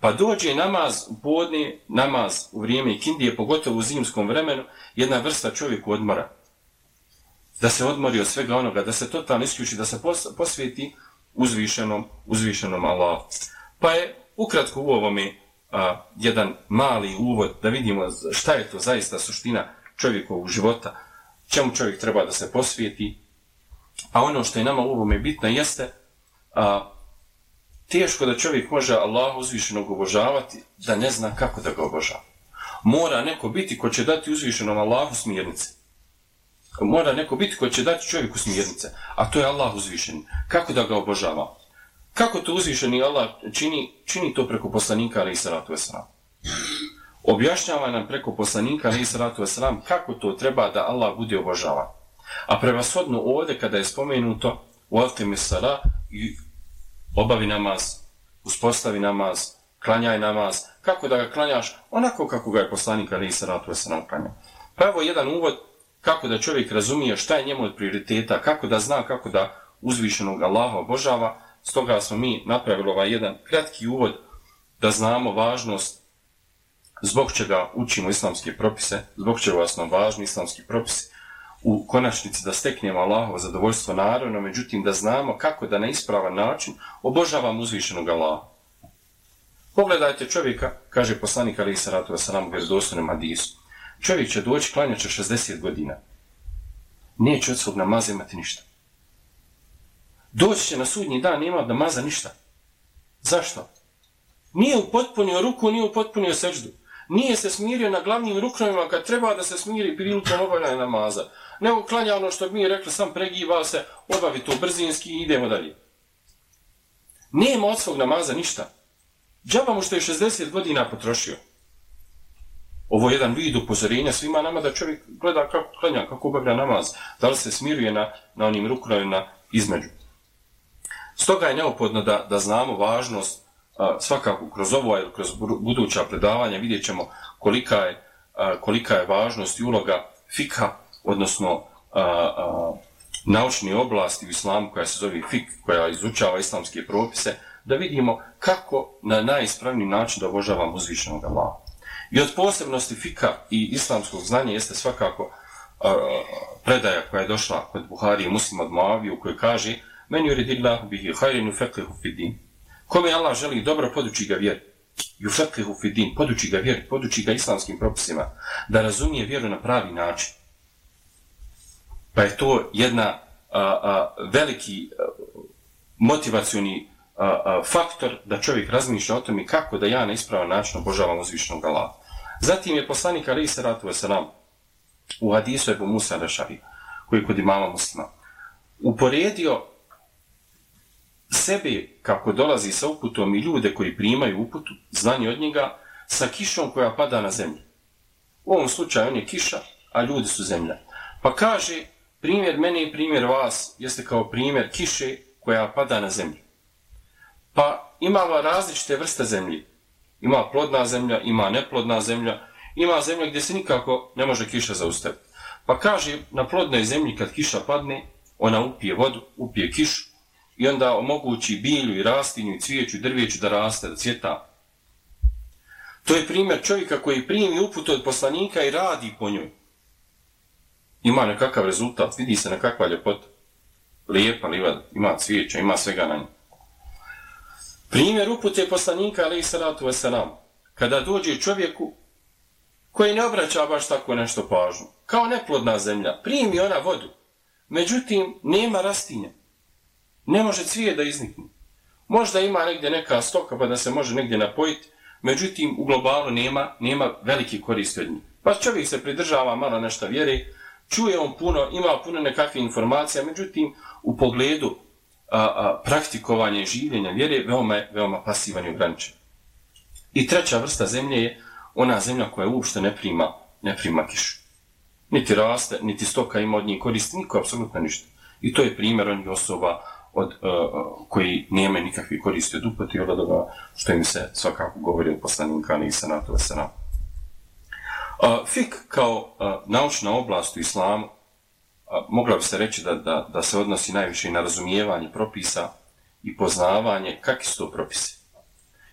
Pa dođe namaz u podne, namaz u vrijeme ikindije, pogotovo u zimskom vremenu, jedna vrsta čovjeku odmora. Da se odmori od svega onoga, da se totalno isključi, da se posvijeti uzvišenom Allahu. Pa je ukratko u ovome jedan mali uvod da vidimo šta je to zaista suština čovjekovog života, čemu čovjek treba da se posvijeti. A ono što je nama u ovome bitno jeste teško da čovjek može Allaha uzvišenog obožavati da ne zna kako da ga obožava. Mora neko biti ko će dati uzvišenom Allahu smjernice. Mora neko biti ko će dati čovjeku smjernice, a to je Allah uzvišeni. Kako da ga obožava? Kako to uzvišeni Allah čini to preko poslanika alejhi salatu vesselam? Objašnjava nam preko poslanika alejhi salatu vesselam kako to treba da Allah bude obožavan. A prevashodno ovdje kada je spomenuto u Aqimi Sala i obavi namaz, uspostavi namaz, klanjaj namaz, kako da ga klanjaš onako kako ga je poslanik alejhi salatu vesselam klanjao. Pa evo jedan uvod kako da čovjek razumije šta je njemu od prioriteta, kako da zna kako da uzvišenog Allaha obožava. Stoga smo mi napravili ovaj jedan kratki uvod da znamo važnost zbog čega učimo islamske propise, zbog čega su nam važni islamski propisi, u konačnici da steknemo Allahovo zadovoljstvo naravno, međutim da znamo kako da na ispravan način obožavamo uzvišenog Allaha. Pogledajte čovjeka, kaže poslanik alejhi salatu vesselam u vjerodostojnom hadisu. Čovjek će doći, klanjat će 60 godina. Neće od svog namaza imati ništa. Doći će na sudnji dan, nema od namaza ništa. Zašto? Nije upotpunio ruku, nije upotpunio seždu. Nije se smirio na glavnim ruknovima kad treba da se smiri prilikom obavljanja namaza. Nego klanja ono što bi mi rekli, sam pregiva se, obavi to brzinski i idemo dalje. Nema od svog namaza ništa. Džaba mu što je 60 godina potrošio. Ovo je jedan vid upozorenja svima nama da čovjek gleda kako klanja, kako obavlja namaz, da li se smiruje na onim ruknovima između. Stoga je neophodno da znamo važnost, svakako kroz ovo ili kroz buduća predavanja vidjet ćemo kolika je važnost i uloga fikha, odnosno naučne oblasti u islamu koja se zove fik, koja izučava islamske propise, da vidimo kako na najispravniji način da obožavamo uzvišenog Allaha. I od posebnosti fika i islamskog znanja jeste svakako predaja koja je došla kod Buharije Muslima od Muavije u kojoj kaže men yuridillahu bihi khayran yufaqihu fid din. Kome Allah želi dobro, poduči ga vjeri. Yufaqihu fid din, poduči ga vjeri, poduči ga islamskim propisima, da razumije vjeru na pravi način. Pa je to jedna veliki motivacioni faktor da čovjek razmišlja o tome kako da ja na ispravan način obožavam uzvišenog Allaha. Zatim je poslanik alejhi salatu vesselam u hadisu Ebu Musa al-Ešari, koji je kod imama Muslima, uporedio sebe kako dolazi sa uputom i ljude koji primaju uputu, znanje od njega, sa kišom koja pada na zemlju. U ovom slučaju on je kiša, a ljudi su zemlja. Pa kaže, primjer mene i primjer vas jeste kao primjer kiše koja pada na zemlju. Pa imamo različite vrste zemlje. Ima plodna zemlja, ima neplodna zemlja, ima zemlja gdje se nikako ne može kiša zaustaviti. Pa kaže, na plodnoj zemlji kad kiša padne, ona upije vodu, upije kišu i onda omogući bilju i rastinju i cvijeću i drvijeću da raste, da cvjeta. To je primjer čovjeka koji primi uputu od poslanika i radi po njoj. Ima nekakav rezultat, vidi se nekakva ljepota. Lijepa livada, ima cvijeća, ima svega na njoj. Primjer upute poslanika alejhi salatu vesselam, kada dođe čovjeku koji ne obraća baš tako nešto pažnju, kao neplodna zemlja, primi ona vodu, međutim nema rastinja, ne može cvijet da iznikne. Možda ima negdje neka stoka pa da se može negdje napojiti, međutim u globalu nema velike koristi od njih. Pa čovjek se pridržava malo nešto vjere, čuje on puno, ima puno nekakve informacije, međutim u pogledu praktikovanja i življenja vjere veoma pasivan i ograničen. I treća vrsta zemlje je ona zemlja koja uopšte ne prima kišu. Niti raste, niti stoka ima od njih koristi, niko apsolutno ništa. I to je primjer onih osoba koji nemaju nikakve koristi od upute i od toga što im se svakako govori od poslanika alejhi salatu vesselam. Fik kao naučna oblast u islamu mogla bi se reći da se odnosi najviše na razumijevanje propisa i poznavanje kakvi su to propisi.